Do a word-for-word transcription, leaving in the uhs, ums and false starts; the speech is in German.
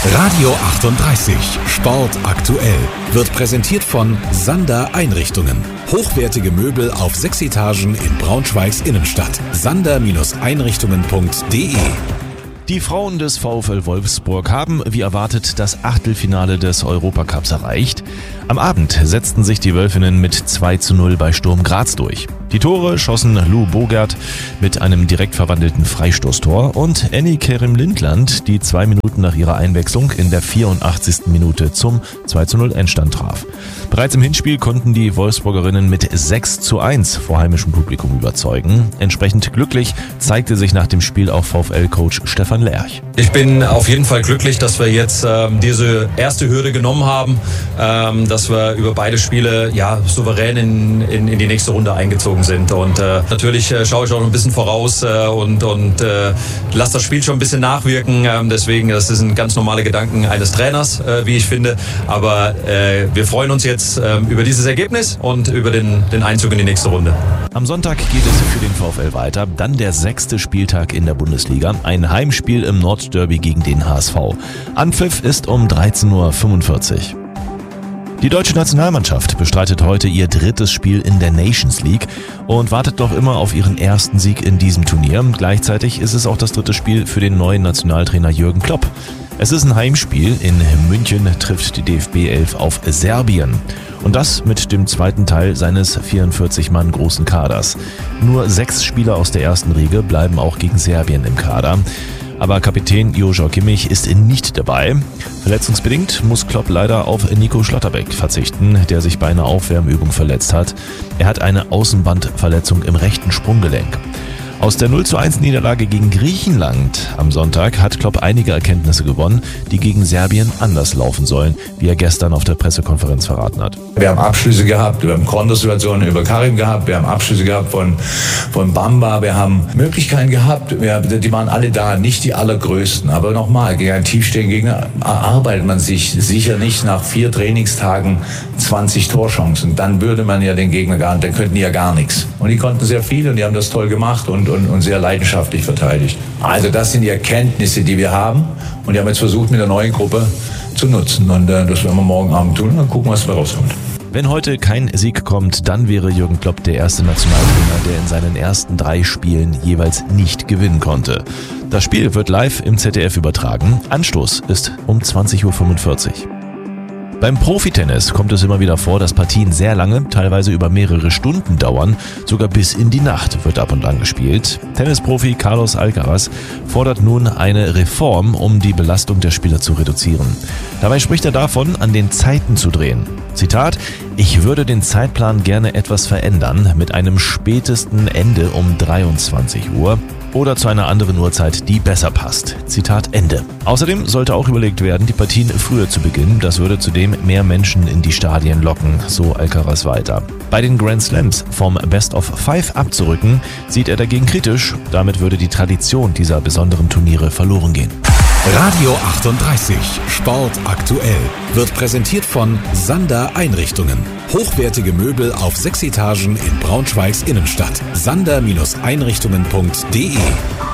Radio achtunddreißig Sport aktuell wird präsentiert von Sander Einrichtungen. Hochwertige Möbel auf sechs Etagen in Braunschweigs Innenstadt. sander Einrichtungen punkt de. Die Frauen des VfL Wolfsburg haben, wie erwartet, das Achtelfinale des Europacups erreicht. Am Abend setzten sich die Wölfinnen mit zwei zu null bei Sturm Graz durch. Die Tore schossen Lou Bogert mit einem direkt verwandelten Freistoßtor und Annie Kerim-Lindland, die zwei Minuten nach ihrer Einwechslung in der vierundachtzigsten Minute zum zwei zu null Endstand traf. Bereits im Hinspiel konnten die Wolfsburgerinnen mit sechs zu eins vor heimischem Publikum überzeugen. Entsprechend glücklich zeigte sich nach dem Spiel auch VfL-Coach Stefan Lerch. Ich bin auf jeden Fall glücklich, dass wir jetzt ähm, diese erste Hürde genommen haben, ähm, dass wir über beide Spiele ja souverän in, in, in die nächste Runde eingezogen sind. Und äh, natürlich äh, schaue ich auch noch ein bisschen voraus äh, und, und äh, lasse das Spiel schon ein bisschen nachwirken. Ähm, deswegen, das ist ein ganz normale Gedanken eines Trainers, äh, wie ich finde. Aber äh, wir freuen uns jetzt äh, über dieses Ergebnis und über den, den Einzug in die nächste Runde. Am Sonntag geht es für den VfL weiter. Dann der sechste Spieltag in der Bundesliga. Ein Heimspiel im Nordderby gegen den H S V. Anpfiff ist um dreizehn Uhr fünfundvierzig. Die deutsche Nationalmannschaft bestreitet heute ihr drittes Spiel in der Nations League und wartet noch immer auf ihren ersten Sieg in diesem Turnier. Gleichzeitig ist es auch das dritte Spiel für den neuen Nationaltrainer Jürgen Klopp. Es ist ein Heimspiel. In München trifft die D F B elf auf Serbien. Und das mit dem zweiten Teil seines vierundvierzig Mann großen Kaders. Nur sechs Spieler aus der ersten Riege bleiben auch gegen Serbien im Kader. Aber Kapitän Joshua Kimmich ist nicht dabei. Verletzungsbedingt muss Klopp leider auf Nico Schlotterbeck verzichten, der sich bei einer Aufwärmübung verletzt hat. Er hat eine Außenbandverletzung im rechten Sprunggelenk. Aus der null zu eins Niederlage gegen Griechenland am Sonntag hat Klopp einige Erkenntnisse gewonnen, die gegen Serbien anders laufen sollen, wie er gestern auf der Pressekonferenz verraten hat. Wir haben Abschlüsse gehabt, wir haben Kontersituationen über Karim gehabt, wir haben Abschlüsse gehabt von, von Bamba, wir haben Möglichkeiten gehabt, wir, die waren alle da, nicht die allergrößten. Aber nochmal, gegen einen tiefstehenden Gegner erarbeitet man sich sicher nicht nach vier Trainingstagen zwanzig Torchancen. Dann würde man ja den Gegner gar nicht, dann könnten die ja gar nichts. Und die konnten sehr viel und die haben das toll gemacht und Und, und sehr leidenschaftlich verteidigt. Also das sind die Erkenntnisse, die wir haben. Und die haben jetzt versucht, mit der neuen Gruppe zu nutzen. Und äh, das werden wir morgen Abend tun und dann gucken, was da rauskommt. Wenn heute kein Sieg kommt, dann wäre Jürgen Klopp der erste Nationaltrainer, der in seinen ersten drei Spielen jeweils nicht gewinnen konnte. Das Spiel wird live im Z D F übertragen. Anstoß ist um zwanzig Uhr fünfundvierzig. Beim Profitennis kommt es immer wieder vor, dass Partien sehr lange, teilweise über mehrere Stunden dauern. Sogar bis in die Nacht wird ab und an gespielt. Tennisprofi Carlos Alcaraz fordert nun eine Reform, um die Belastung der Spieler zu reduzieren. Dabei spricht er davon, an den Zeiten zu drehen. Zitat: Ich würde den Zeitplan gerne etwas verändern, mit einem spätesten Ende um dreiundzwanzig Uhr. Oder zu einer anderen Uhrzeit, die besser passt. Zitat Ende. Außerdem sollte auch überlegt werden, die Partien früher zu beginnen. Das würde zudem mehr Menschen in die Stadien locken, so Alcaraz weiter. Bei den Grand Slams vom Best of Five abzurücken, sieht er dagegen kritisch. Damit würde die Tradition dieser besonderen Turniere verloren gehen. Radio achtunddreißig Sport aktuell wird präsentiert von Sander Einrichtungen. Hochwertige Möbel auf sechs Etagen in Braunschweigs Innenstadt. sander Einrichtungen punkt de.